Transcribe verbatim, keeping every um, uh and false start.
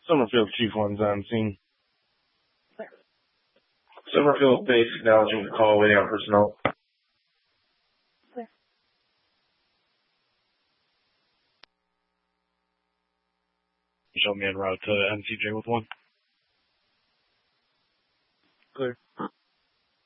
Summerfield Chief one's on scene. Summerfield base acknowledging the call, waiting on personnel. Clear. Show me en route to N C J with one. Clear.